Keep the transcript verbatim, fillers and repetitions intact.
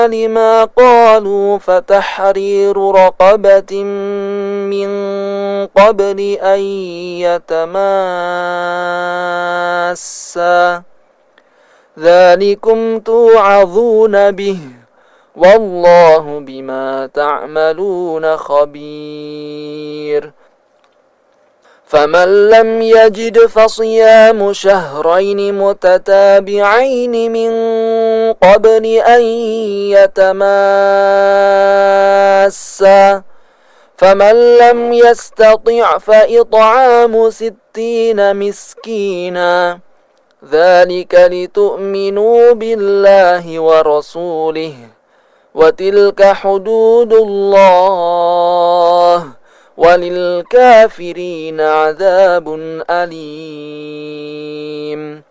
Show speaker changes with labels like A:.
A: لما قالوا فتحرير رقبة من قبل أن يتماسا ذلكم توعظون به والله بما تعملون خبير. فمن لم يجد فصيام شهرين متتابعين من قبل أن يتماسا فمن لم يستطع فإطعام ستين مسكينا ذلك لتؤمنوا بالله ورسوله وتلك حدود الله وللكافرين عذاب أليم.